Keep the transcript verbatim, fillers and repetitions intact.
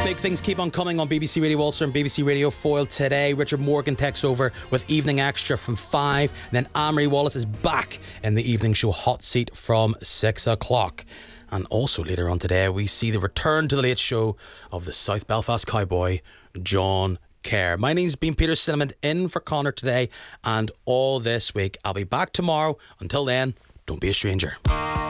Big things keep on coming on B B C Radio Ulster and B B C Radio Foyle today. Richard Morgan takes over with Evening Extra from five. And then Anne-Marie Wallace is back in the evening show Hot Seat from six o'clock. And also later on today, we see the return to the late show of the South Belfast cowboy, John Kerr. My name's been Peter Cinnamon, in for Connor today and all this week. I'll be back tomorrow. Until then, don't be a stranger.